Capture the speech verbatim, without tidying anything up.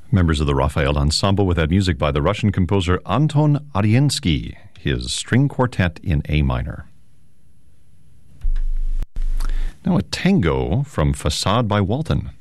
Members of the Raphael Ensemble with that music by the Russian composer Anton Ariensky, his string quartet in A minor. Now a tango from Facade by Walton.